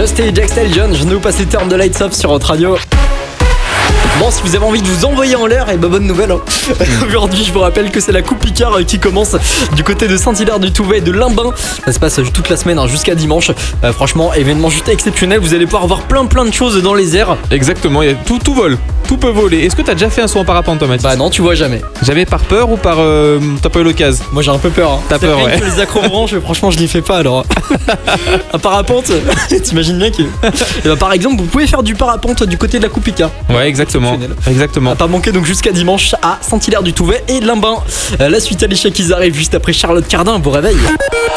Ghost et Jack Stallion, je nous passe les termes de Lights Up sur votre radio. Bon, si vous avez envie de vous envoyer en l'air, et bah bonne nouvelle hein. Aujourd'hui je vous rappelle que c'est la Coupe Picard qui commence du côté de Saint-Hilaire-du-Touvet et de Limbin. Ça se passe toute la semaine hein, jusqu'à dimanche. Franchement, événement juste exceptionnel. Vous allez pouvoir voir plein de choses dans les airs. Exactement, tout vole, tout peut voler. Est-ce que t'as déjà fait un saut en parapente, Thomas? Bah non, tu vois jamais. Jamais par peur ou par t'as pas eu l'occasion? Moi j'ai un peu peur hein. T'as peur, ouais. Que les acrobranches, franchement je n'y fais pas alors. Un parapente, t'imagines bien que... Et bah, par exemple, vous pouvez faire du parapente du côté de la Coupe Picard. Ouais, exactement. Exactement. À pas manquer donc jusqu'à dimanche à Saint-Hilaire-du-Touvet et Limbin. La suite à l'échec, ils arrivent juste après Charlotte Cardin. Beau réveil.